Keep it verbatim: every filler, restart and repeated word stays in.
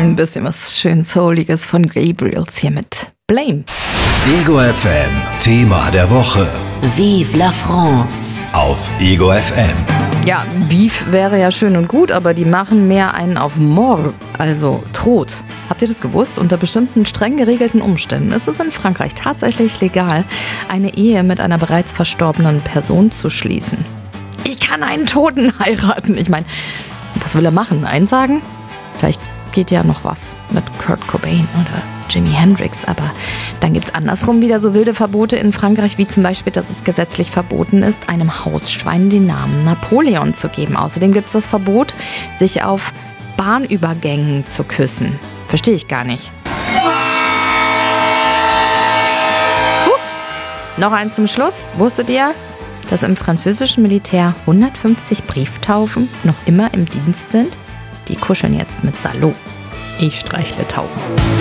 Ein bisschen was schön Souliges von Gabriels hier mit Blame. Ego F M, Thema der Woche. Vive la France. Auf Ego F M. Ja, Beef wäre ja schön und gut, aber die machen mehr einen auf Mord, also Tod. Habt ihr das gewusst? Unter bestimmten streng geregelten Umständen ist es in Frankreich tatsächlich legal, eine Ehe mit einer bereits verstorbenen Person zu schließen. Ich kann einen Toten heiraten. Ich meine, was will er machen? Einsagen? Vielleicht geht ja noch was mit Kurt Cobain oder Jimi Hendrix, aber dann gibt's andersrum wieder so wilde Verbote in Frankreich, wie zum Beispiel, dass es gesetzlich verboten ist, einem Hausschwein den Namen Napoleon zu geben. Außerdem gibt's das Verbot, sich auf Bahnübergängen zu küssen. Verstehe ich gar nicht. Huh. Noch eins zum Schluss. Wusstet ihr, dass im französischen Militär hundertfünfzig Brieftauben noch immer im Dienst sind? Die kuscheln jetzt mit Salo. Ich streichle Tauben.